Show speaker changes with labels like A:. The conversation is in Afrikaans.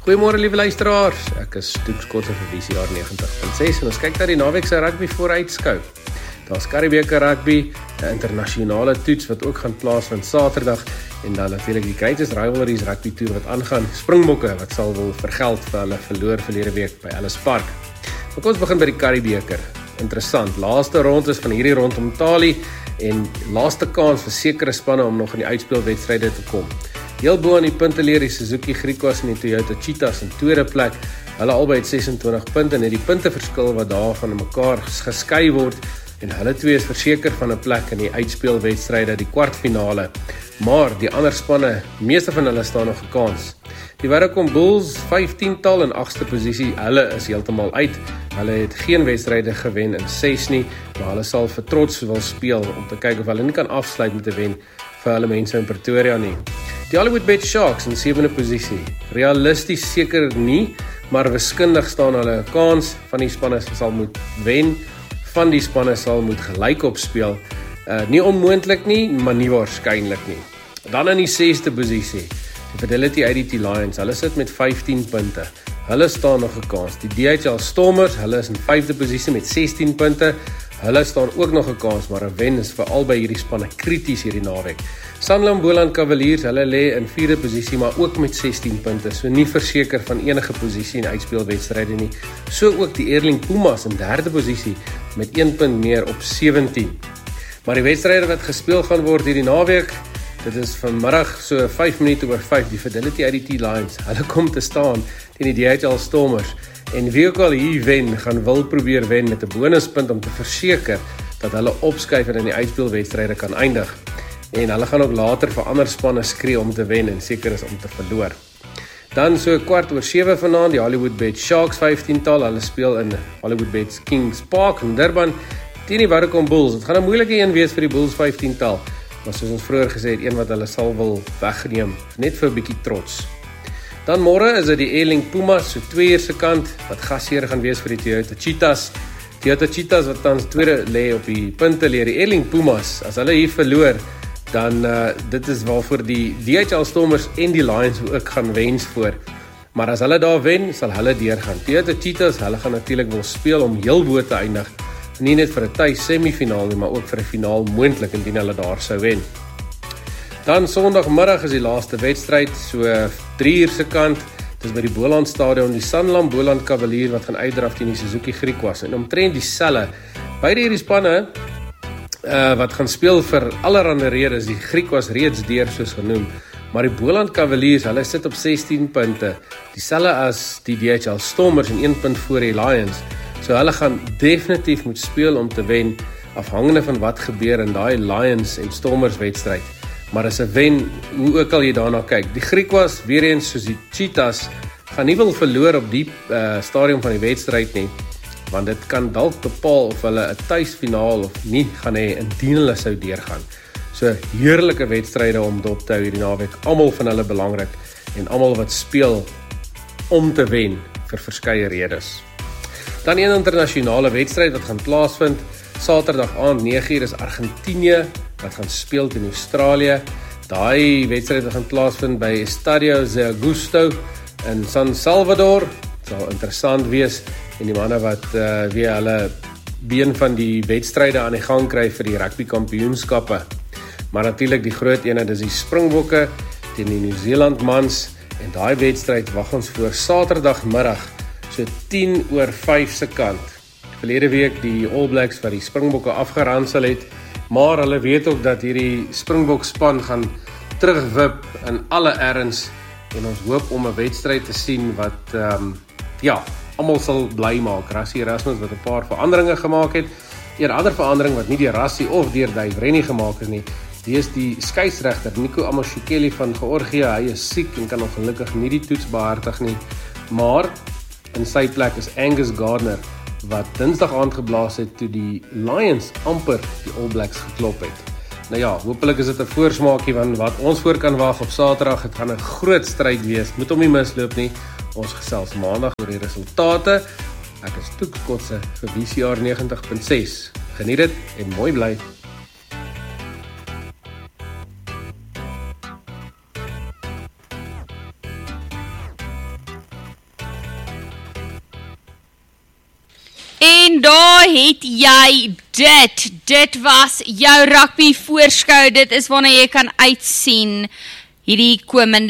A: Goeiemôre liewe luisteraars, ek is Toeks Kotter vir VCR 90.6 en ons kyk na die naweek se rugby vooruitskou. Daar's Karibeker rugby, 'n internasionale toets wat ook gaan plaasvind Saterdag en dan natuurlik die Greatest Rivalries rugby toer wat aangaan. Springbokke wat sal wil vergeld vir hulle verloor verlede week by Ellis Park. Maar kom ons begin by die Karibeker. Interessant, laaste rondes van hierdie rondom Italië en laaste kans vir sekere spanne om nog in die uitspelwedstryde te kom. Heel bo aan die punte leer die Suzuki Griquas en die Toyota Cheetahs in tweede plek. Hulle albei het 26 punte en het die punteverskil wat daar van mekaar geskei word en hulle twee is verseker van 'n plek in die uitspelwedstryde, die kwartfinale. Maar die ander spanne, meeste van hulle staan nog 'n kans. Die Werakom Bulls 15-tal in 8ste posisie, hulle is heeltemal uit. Hulle het geen wedstryde gewen in 6 nie, maar hulle sal vir trots wil speel om te kyk of hulle nie kan afsluit met 'n wen vir hulle mense in Pretoria nie. Die Hollywoodbet Sharks in 7de posisie. Realisties seker nie, maar wiskundig staan hulle 'n kans. Van die spanne sal moet wen, van die spanne sal moet gelyk opspeel. Nie onmoontlik nie, maar nie waarskynlik nie. Dan in die 6de posisie. Die Fidelity IDT Lions, hulle sit met 15 punte. Hulle staan nog 'n kans. Die DHL Stormers, hulle is in 5de posisie met 16 punte. Hulle staan ook nog 'n kans, maar 'n wen is vir albei hierdie spanne krities hierdie naweek. Sanlam Boland Cavaliers, hulle lê in 4de posisie, maar ook met 16 punte, so nie verseker van enige posisie in uitspelwedstryde nie. So ook die Erling Pumas in 3de posisie met 1 punt meer op 17. Maar die wedstryde wat gespeel gaan word hierdie naweek, dit is vanmiddag so 5 minute oor 5, die Fidelity IDT Lions, hulle kom te staan teen die DHL Stormers. En wie ook al hier wen, gaan wil probeer wen met 'n bonuspunt om te verseker dat hulle opskuif en in die uitspelwedstryde kan eindig. En hulle gaan ook later vir ander spanne skree om te wen en seker is om te verloor. Dan so 7:15 vanaand, die Hollywoodbet Sharks 15-tal, hulle speel in Hollywoodbet Kings Park in Durban teen die Werakom Bulls. Dit gaan 'n moeilike een wees vir die Bulls 15-tal, maar soos ons vroeër gesê het, een wat hulle sal wil wegneem, net vir 'n bietjie trots. Dan môre is dit die Erling Pumas, so 2 uur se kant, wat gasheer gaan wees vir die Toyota Cheetahs. Toyota Cheetahs wat tans tweede lê op die punte leer. Die Erling Pumas, as hulle hier verloor, dan dit is waarvoor die DHL Stormers en die Lions ook gaan wens voor. Maar as hulle daar wen, sal hulle deurgaan. Toyota Cheetahs, hulle gaan natuurlik wil speel om heel bo te eindig. Nie net vir 'n tuis semifinaal nie, maar ook vir 'n finaal moontlik indien hulle daar sou wen. Dan Sondagmiddag is die laaste wedstryd, so 3 uur se kant. Dis by die Boland Stadion, die Sanlam Boland Cavaliers wat gaan uitdraf teen die Suzuki Griquas. En omtrent dieselfde. Beide hierdie spanne wat gaan speel vir allerlei redes, die Griquas reeds deur soos genoem, maar die Boland Cavaliers, hulle sit op 16 punte, dieselfde as die DHL Stormers en 1 punt voor die Lions, so hulle gaan definitief moet speel om te wen, afhangende van wat gebeur in daai Lions en Stormers wedstryd, maar as 'n wen, hoe ook al jy daarna kyk, die Griquas, weer eens soos die Cheetahs, gaan nie wil verloor op die stadium van die wedstryd nie, want dit kan dalk bepaal of hulle 'n tuisfinaal of nie gaan hê indien hulle sou deurgaan. So heerlike wedstryde om dop te hou hierdie naweek, almal van hulle belangrik en almal wat speel om te wen vir verskeie redes. Dan 'n internasionale wedstryd wat gaan plaasvind Saterdag aand 9:00 is Argentinië wat gaan speel teen Australië. Daai wedstryd wat gaan plaasvind by Estadio Zé Augusto in San Salvador. Dit sal interessant wees en die manne wat weer hulle been van die wedstryde aan die gang kry vir die rugby kampioenskappe. Maar natuurlik die groot ene, dis die Springbokke teen die Nieu-Seeland mans en daai wedstryd wag ons voor Saterdagmiddag so 5:10 se kant. Verlede week die All Blacks wat die Springbokke afgeransel het, maar hulle weet ook dat hierdie Springbok span gaan terugwip in alle erns en ons hoop om 'n wedstryd te sien wat almal sal bly maak. Rassie Erasmus wat 'n paar veranderinge gemaak het. Een ander verandering wat nie deur Rassie of deur Dave Rennie gemaak is nie, die is die skeieregter Nico Amashukeli van Georgië. Hy is siek en kan ongelukkig nie die toets behartig nie. Maar in sy plek is Angus Gardner wat Dinsdag aand geblaas het toe die Lions amper die All Blacks geklop het. Nou ja, hopelik is dit 'n voorsmaakie van wat ons voor kan wag op Saterdag. Dit gaan 'n groot stryd wees. Moet hom nie misloop nie. Ons gesels Maandag oor die resultate. Ek is Toeks Kotse vir VCR 90.6. Geniet dit en mooi bly.
B: en daar het jy dit was jou rugby voorskou, dit is waarna jy kan uitsien hierdie komende